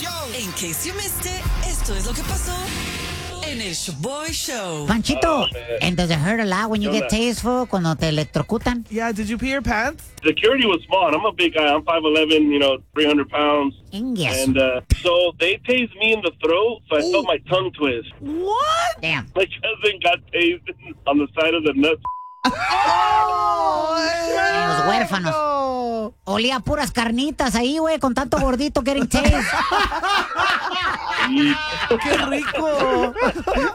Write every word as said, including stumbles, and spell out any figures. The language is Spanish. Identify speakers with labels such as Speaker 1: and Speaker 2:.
Speaker 1: In case you missed it, esto es lo que pasó en el Shoboy Show.
Speaker 2: Panchito,
Speaker 3: Oh, man.
Speaker 2: and does it hurt a lot when you get tased, fool, cuando te electrocutan?
Speaker 4: Yeah, did you pee your pants?
Speaker 3: Security was small, and I'm a big guy. I'm five eleven, you know, three hundred pounds.
Speaker 2: Inges.
Speaker 3: And uh, so they tased me in the throat, so I felt my tongue twist.
Speaker 4: What?
Speaker 2: Damn.
Speaker 3: My cousin got tased on the side of the nuts.
Speaker 4: Oh,
Speaker 2: En los huérfanos.
Speaker 4: no.
Speaker 2: Olía puras carnitas ahí, güey, con tanto gordito getting tased.
Speaker 4: ¡Qué rico!